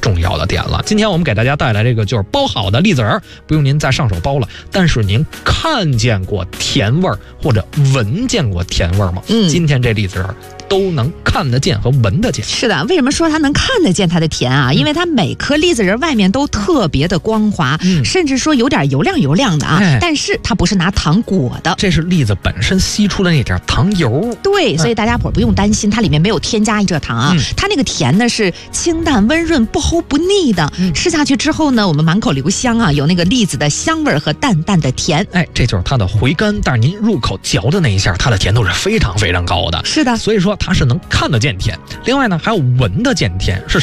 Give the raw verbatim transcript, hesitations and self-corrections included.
重要的点了。今天我们给大家带来这个就是包好的栗子仁，不用您再上手包了，但是您看见过甜味儿或者闻见过甜味儿吗？ 嗯， 今天这栗子仁都能看得见和闻得见。 是的，为什么说它能看得见它的甜啊？因为它每颗栗子仁外面都特别的光滑， 嗯、 甚至说有点油亮油亮的啊。 哎、 但是它不是拿糖裹的， 这是栗子本身吸出的那点糖油。 对，所以大家伙不用担心，它里面没有添加蔗糖啊。嗯、它那个甜呢是清淡温润、不齁不腻的。嗯、吃下去之后呢，我们满口留香啊，有那个栗子的香味和淡淡的甜。 哎，这就是它的回甘。但是您入口嚼的那一下，它的甜度是非常非常高的。 是的， 所以说它是能看得见甜。另外呢，还有闻得见甜是。